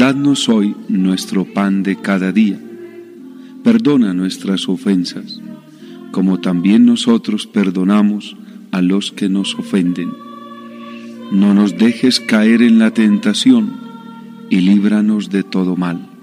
Danos hoy nuestro pan de cada día. Perdona nuestras ofensas, como también nosotros perdonamos a los que nos ofenden. No nos dejes caer en la tentación y líbranos de todo mal.